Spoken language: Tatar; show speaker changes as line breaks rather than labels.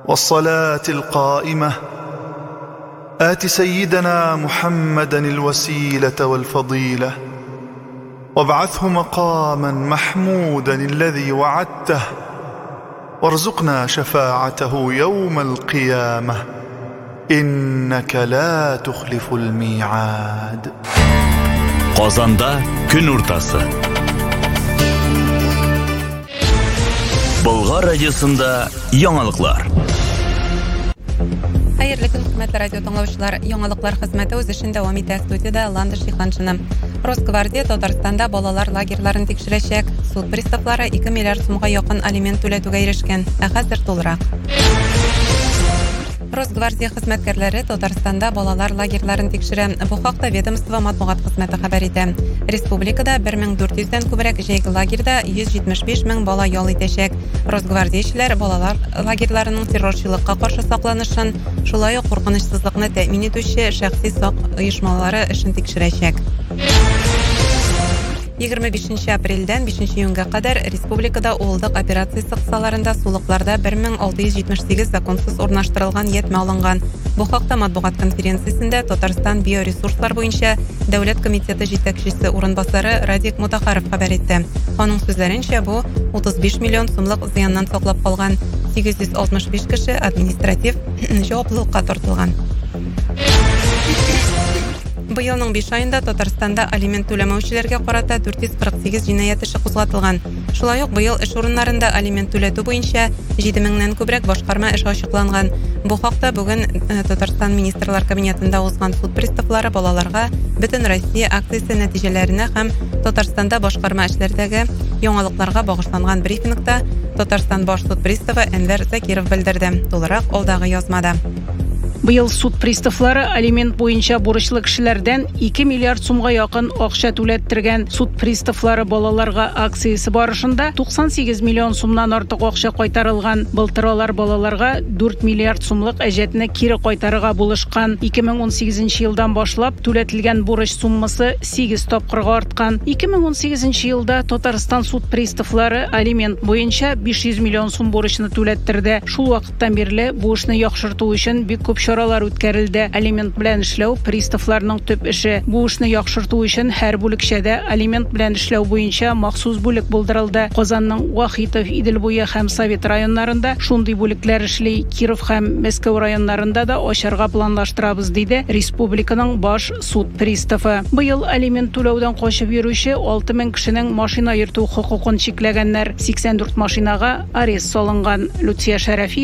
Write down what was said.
والصلاة القائمة آت سيدنا محمدا الوسيلة والفضيلة وابعثه مقاما محمودا الذي وعدته وارزقنا شفاعته يوم القيامة إنك لا تخلف الميعاد.
Qozonda kun o'rtasi. Bulg'or radiosida yangiliklar.
Xayrli kun, hurmatli radio tinglovchilar. Yangiliklar xizmati o'z ishini davom etadi. Studiyada Landa Shixanchina. Rosgvardiya Tataristonda bolalar lagerlarini tekshirishak. Sud pristavlari 2 milliard so'mga yaqin aliment to'latuga erishgan. Hozir to'liq. Rosgvardiya xizmatkorlari Tataristonda bolalar lagerlarini tekshirdi. Bu haqda vedomstvo matbuot xizmati xabar etdi. Respublikada 1400 dan ko'proq jaygi lagerda 175 ming bola yo'l etishak. Rosgvardiyachilar bolalar lagerlarining terrorchilikqa qarshi saqlanishini, shulay qo'rqinchsizlikni ta'min etuvchi shaxsiy soq uyushmalari ishini tekshirishak. 25 apreldan 5 iyunga qadar respublikada o'ldiq operatsiyasi qissalarında suluqlarda 1678 zakonsiz o'rnashtirilgan yetma olingan. Bu haqda matbuot konferensiyasida Tatariston bioresurslar bo'yicha davlat komiteti yetakchisi o'rinbosari Radik Mutaxarov xabar etdi. Uning so'zlaricha bu 35 million so'mlik ziyondan saqlab qolgan 865 kishi administrativ javobgarlikka tortilgan. Bu yılning 5 ayında Tataristonda aliment to'lamovchilarga qarata 448 jinoyat ishi qo'zg'atilgan. Shulay bu yil ish o'rinlarida aliment to'latuv bo'yicha 7000 dan ko'proq boshqarma ish ochiqlangan. Bu haqda bugun Tatariston ministrlar kabinetida o'zgan sud pristavlari bolalarga butun Rossiya aksiyasi natijalarini ham Tataristonda boshqarma ishlaridagi yangiliklarga bag'ishlangan brifingda Tatariston bosh sud pristavi Enver Zakirov bildirdi. To'liq oldagi yozmada.
Bu yıl sud pristavlari aliment bo'yicha burchli kishilardan 2 milliard so'mga yaqin ақша to'lattirgan. Sud pristavlari bolalarga aksiyasi barışında 98 million so'mdan ortiq ақша qaytarilgan. Былтырлар bolalarga 4 milliard so'mlik ajatni kiri qaytarıga bulishgan. 2018 yıldan boshlab to'latilgan burch summasi 8 topqirga ortgan. 2018 yılda Tatariston sud pristavlari aliment bo'yicha 500 million so'm burchni to'lattirdi. Shu vaqtdan beri bu ishni yaxshirtuv uchun ko'p choralar o'tkazildi. Aliment bilan ishlov pristavlarning tub ishi. Bu ishni yaxshirtuv uchun har bo'likshada aliment bilan ishlov bo'yicha maxsus bo'lik bo'ldirildi. Qozonning Vahitov, Idilbo'yi ham Sovet rayonlarida shunday bo'liklar ishli. Kirov ham Moskva rayonlarida da osharga planlashtiramiz deydi respublikaning bosh sud pristavi. Bu yil aliment to'lovdan qochib yuruvchi 6000 kishining mashina yurtuv huquqini cheklaganlar 84 mashinaga arest solingan. Lutsiya Sharafi